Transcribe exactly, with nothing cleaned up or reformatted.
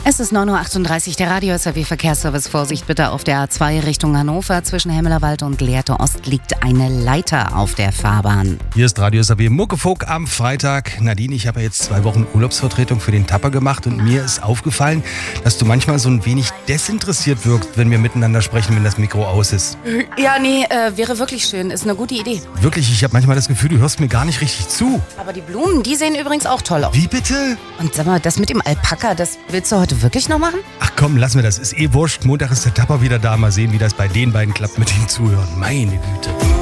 Es ist neun Uhr achtunddreißig, der Radio-S R W-Verkehrsservice. Vorsicht bitte auf der A zwei Richtung Hannover. Zwischen Hemmelerwald und Lehrte Ost liegt eine Leiter auf der Fahrbahn. Hier ist Radio-S R W Muckefuck am Freitag. Nadine, ich habe ja jetzt zwei Wochen Urlaubsvertretung für den Tapper gemacht und mir ist aufgefallen, dass du manchmal so ein wenig desinteressiert wirkst, wenn wir miteinander sprechen, wenn das Mikro aus ist. Ja, nee, äh, wäre wirklich schön. Ist eine gute Idee. Wirklich, ich habe manchmal das Gefühl, du hörst mir gar nicht richtig zu. Aber die Blumen, die sehen übrigens auch toll aus. Wie bitte? Und sag mal, das mit dem Alpaka, das willst du heute wirklich noch machen? Ach komm, lass mir das. Ist eh wurscht. Montag ist der Tapper wieder da. Mal sehen, wie das bei den beiden klappt mit dem Zuhören. Meine Güte.